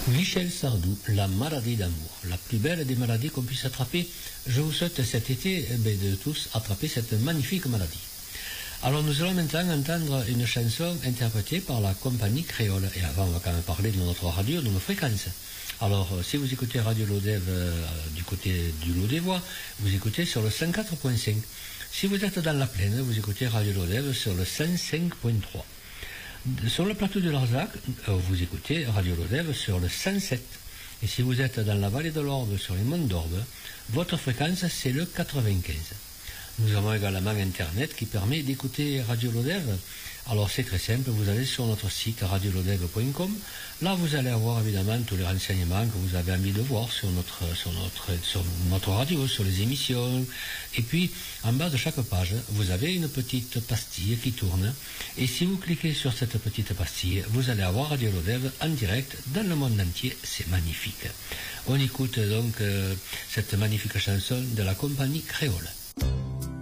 Michel Sardou, la maladie d'amour, la plus belle des maladies qu'on puisse attraper. Je vous souhaite cet été de tous attraper cette magnifique maladie. Alors nous allons maintenant entendre une chanson interprétée par la compagnie Créole. Et avant, on va quand même parler de notre radio, de nos fréquences. Alors, si vous écoutez Radio Lodève du côté du Lodévois, vous écoutez sur le 104.5. Si vous êtes dans la plaine, vous écoutez Radio Lodève sur le 105.3. Sur le plateau de Larzac, vous écoutez Radio Lodève sur le 107. Et si vous êtes dans la vallée de l'Orbe, sur les monts d'Orbe, votre fréquence, c'est le 95. Nous avons également Internet qui permet d'écouter Radio Lodève. Alors c'est très simple, vous allez sur notre site radiolodève.com. Là, vous allez avoir évidemment tous les renseignements que vous avez envie de voir sur notre radio, sur les émissions. Et puis, en bas de chaque page, vous avez une petite pastille qui tourne. Et si vous cliquez sur cette petite pastille, vous allez avoir Radio Lodève en direct dans le monde entier. C'est magnifique. On écoute donc cette magnifique chanson de la compagnie Créole.